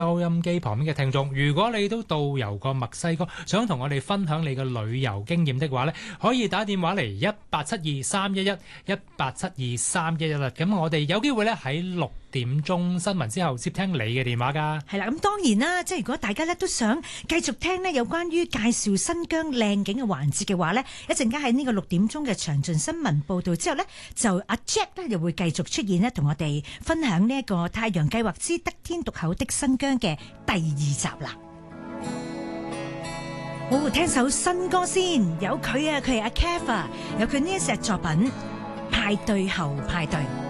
收音機旁邊嘅聽眾，如果你都到遊過墨西哥，想同我哋分享你嘅旅遊經驗的話呢，可以打電話嚟187231187231啦。咁我哋有機會咧喺6點鐘新聞之後接聽你嘅電話㗎。 係啦，咁當然啦，即係如果大家咧都想繼續聽呢有關於介紹新疆靚景嘅環節嘅話呢，一陣間喺呢個6點鐘嘅詳盡新聞報導之後呢，就阿 Jack 呢又會繼續出現呢，同我哋分享呢一個太陽計劃之得天獨厚的新疆嘅第2集啦。好，聽首新歌先，有佢啊，佢係阿 Kev，有佢呢一隻作品《派對後派對》。